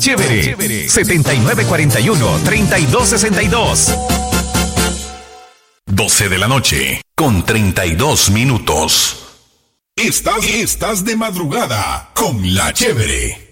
Chévere. 7941-3262. 12 de la noche, con 32 minutos. Estás de madrugada con La Chévere.